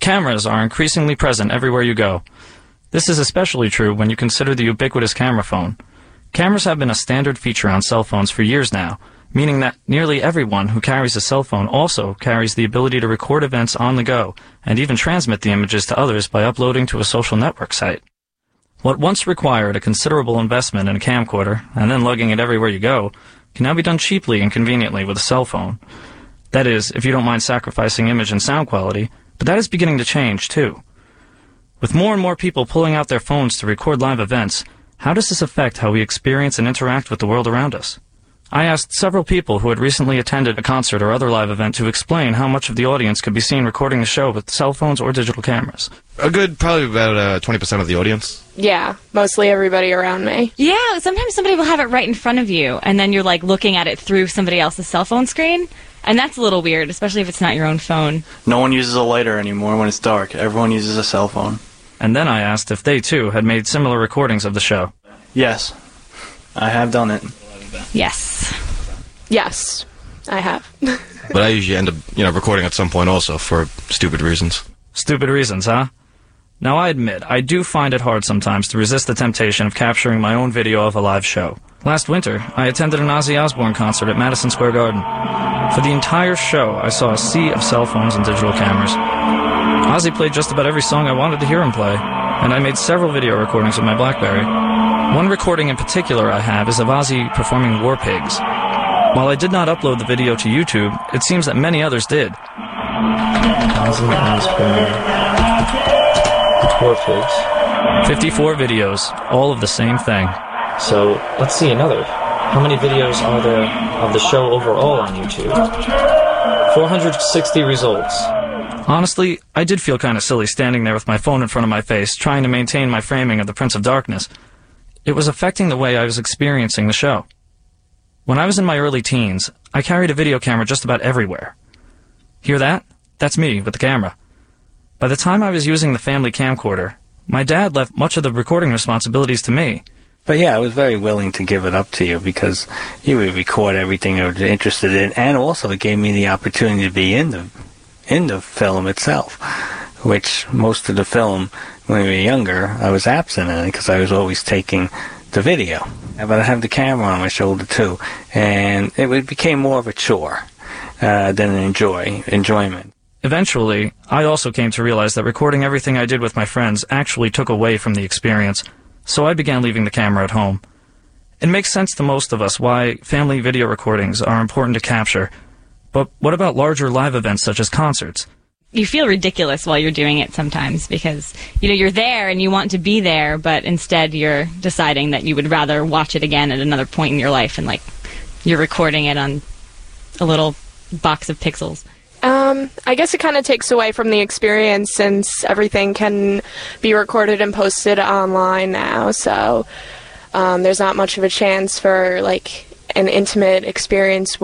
Cameras are increasingly present everywhere you go. This is especially true when you consider the ubiquitous camera phone. Cameras have been a standard feature on cell phones for years now, meaning that nearly everyone who carries a cell phone also carries the ability to record events on the go and even transmit the images to others by uploading to a social network site. What once required a considerable investment in a camcorder and then lugging it everywhere you go can now be done cheaply and conveniently with a cell phone. That is, if you don't mind sacrificing image and sound quality, but that is beginning to change too. With more and more people pulling out their phones to record live events, how does this affect how we experience and interact with the world around us? I asked several people who had recently attended a concert or other live event to explain how much of the audience could be seen recording the show with cell phones or digital cameras. Probably about 20% of the audience. Yeah, mostly everybody around me. Yeah, sometimes somebody will have it right in front of you, and then you're like looking at it through somebody else's cell phone screen, and that's a little weird, especially if it's not your own phone. No one uses a lighter anymore when it's dark. Everyone uses a cell phone. And then I asked if they too had made similar recordings of the show. Yes, I have done it. Yes. Yes, I have. But I usually end up, recording at some point also for stupid reasons. Stupid reasons, huh? Now I admit, I do find it hard sometimes to resist the temptation of capturing my own video of a live show. Last winter, I attended an Ozzy Osbourne concert at Madison Square Garden. For the entire show, I saw a sea of cell phones and digital cameras. Ozzy played just about every song I wanted to hear him play, and I made several video recordings with my BlackBerry. One recording in particular I have is of Ozzy performing War Pigs. While I did not upload the video to YouTube, it seems that many others did. Ozzy Osbourne, War Pigs. 54 videos, all of the same thing. So, let's see another. How many videos are there of the show overall on YouTube? 460 results. Honestly, I did feel kind of silly standing there with my phone in front of my face, trying to maintain my framing of the Prince of Darkness. It was affecting the way I was experiencing the show. When I was in my early teens, I carried a video camera just about everywhere. Hear that? That's me, with the camera. By the time I was using the family camcorder, my dad left much of the recording responsibilities to me. But yeah, I was very willing to give it up to you because you would record everything I was interested in, and also it gave me the opportunity to be in the film itself, which most of the film, when we were younger, I was absent in it because I was always taking the video. But I have the camera on my shoulder too, and it became more of a chore than an enjoyment. Eventually, I also came to realize that recording everything I did with my friends actually took away from the experience, so I began leaving the camera at home. It makes sense to most of us why family video recordings are important to capture, but what about larger live events such as concerts? You feel ridiculous while you're doing it sometimes because, you're there and you want to be there, but instead you're deciding that you would rather watch it again at another point in your life and, you're recording it on a little box of pixels. I guess it kind of takes away from the experience since everything can be recorded and posted online now, so there's not much of a chance for, an intimate experience